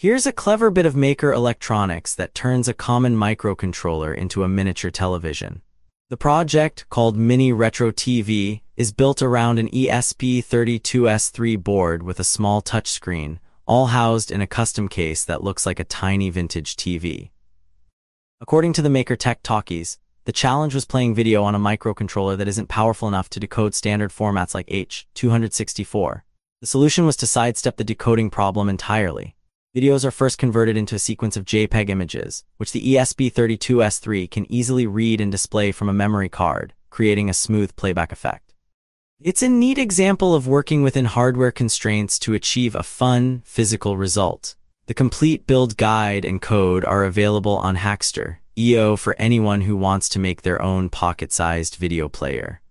Here's a clever bit of Maker electronics that turns a common microcontroller into a miniature television. The project, called Mini Retro TV, is built around an ESP32S3 board with a small touchscreen, all housed in a custom case that looks like a tiny vintage TV. According to the Maker Tech Talkies, the challenge was playing video on a microcontroller that isn't powerful enough to decode standard formats like H.264. The solution was to sidestep the decoding problem entirely. Videos are first converted into a sequence of JPEG images, which the ESP32S3 can easily read and display from a memory card, creating a smooth playback effect. It's a neat example of working within hardware constraints to achieve a fun, physical result. The complete build guide and code are available on Hackster.io for anyone who wants to make their own pocket-sized video player.